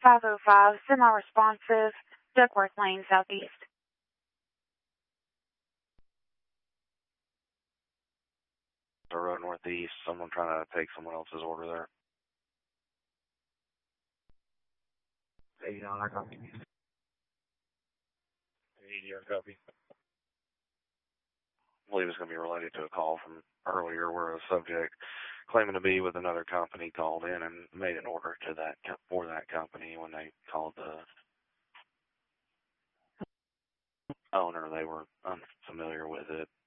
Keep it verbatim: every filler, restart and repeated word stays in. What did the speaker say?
five oh five, semi-responsive, Duckworth Lane, Southeast. The road northeast, someone trying to take someone else's order there. eight on our copy. eighty on copy. I believe it's going to be related to a call from earlier where a subject claiming to be with another company called in and made an order to that for that company. When they called the owner, they were unfamiliar with it.